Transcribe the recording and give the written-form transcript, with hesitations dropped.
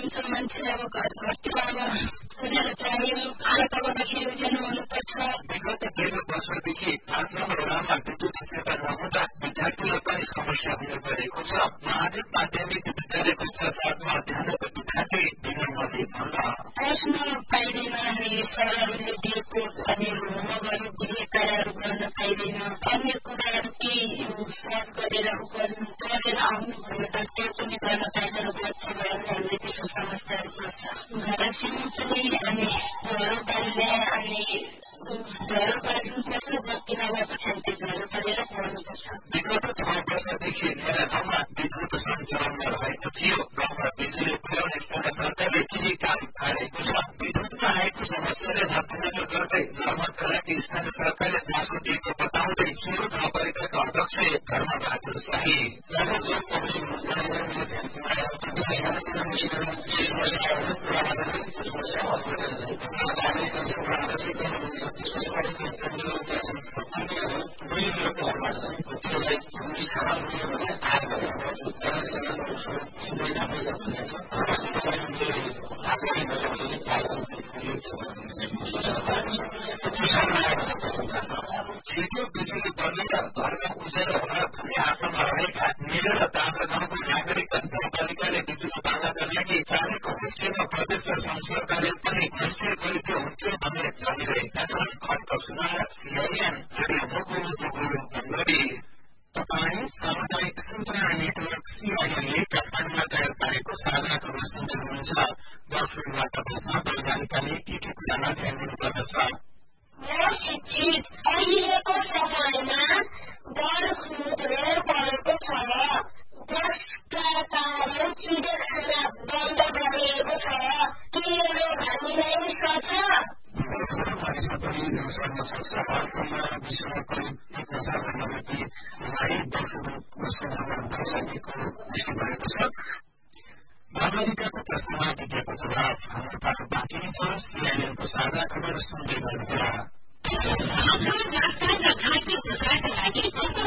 हुन्छ मान्छेले अब घरतिर अब उज्यालो चाहियो खाना पकाउँदाखेरि उज्यालो हुनुपर्छ। विगत केही वर्षदेखि 5 नम्बर वडामा विद्युत सेवा नहुँदा विद्यार्थीलाई पनि समस्या हुने गरेको छ। महादेव माध्यमिक विद्यालय कक्षा 7 मा अध्ययनरत विद्यार्थी विनम्रले भन्दा पढ्न पाइँदैन अनि सरहरूले दिएको अनि होमवर्कहरू दिने कार्यहरू गर्न पाइँदैन। अन्य कुराहरू केही सर्च गरेर गरेर आउनु भन्ने त त्यो पनि गर्न पाइँदैन। बच्चा भएर हामीले त्यस्तो समस्याहरू पर्छ। घरसँग पनि अनि ज्वरो पाइले अनि ज्वरो पाइनुपर्छ। बत्ती नभए पछाडि त्यो ज्वरो पालेर पढ्नुपर्छ। विगत 6 वर्षदेखि मेरा गाउँमा विद्युत सञ्चालनमा रहेको थियो। गाउँमा बिजुली पुर्याउने सरकारले केही काम थालेको छ। विद्युतमा आएको समस्याले मध्यनजर गर्दै मर्मतका लागि स्थानीय सरकारले चासो दिएको बताउँदै सुरु नगरेका अध्यक्ष धर्मबहादुर शाही छिटो बिजुली बनेर घरमा उज्यालो होला भन्ने आशामा रहेका मिलेर ताम्रा गाउँको नागरिक गाउँपालिकाले बिजुली बाँध्नका लागि चाहेको विषयमा प्रदेश र संघ सरकारले पनि निश्चय गरेको हुन्थ्यो भन्ने चलिरहेका छन्। खड्क सुनार सिआइएन रेडियो तपाईँ सामुदायिक सूचना नेटवर्क सिआइएनले काठमाडौँमा तयार पारेको साझा खबर सुन्दै हुनुहुन्छ। दर्शकबाट बस्न वैज्ञानिकले के कुरामा ध्यान दिनुपर्दछ? शिक्षित अहिलेको समयमा दरखुद परेको छ जसका कारण चिडियाखाना बन्द गरिएको छ। के यो हामीलाई सक्छ? मानवाधिकारको प्रश्नमा विज्ञको जवाफ हाम्रो पाठ बाँकी छ। सिआइएनको साझा खबर सुन्दै गर्नुहोला। आफ्नो वार्ता र घाँटी उपचारका लागि